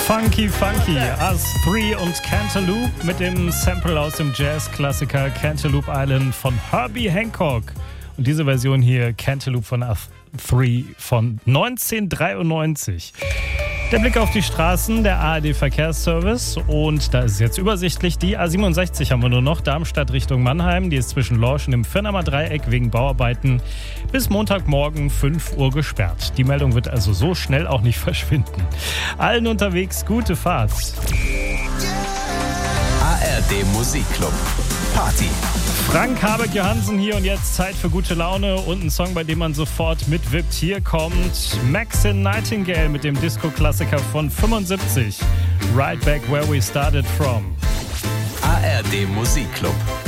Funky, Us3 und Cantaloupe mit dem Sample aus dem Jazz-Klassiker Cantaloupe Island von Herbie Hancock. Und diese Version hier, Cantaloupe von Us3 von 1993. Der Blick auf die Straßen, der ARD-Verkehrsservice. Und da ist es jetzt übersichtlich. Die A67 haben wir nur noch, Darmstadt Richtung Mannheim. Die ist zwischen Lorsch und dem Firnamer Dreieck wegen Bauarbeiten bis Montagmorgen 5 Uhr gesperrt. Die Meldung wird also so schnell auch nicht verschwinden. Allen unterwegs gute Fahrt. ARD Musikclub. Party. Frank Habeck Johansen hier und jetzt Zeit für gute Laune und ein Song, bei dem man sofort mitwippt. Hier kommt Maxine Nightingale mit dem Disco-Klassiker von 75. Right Back Where We Started From. ARD Musikclub.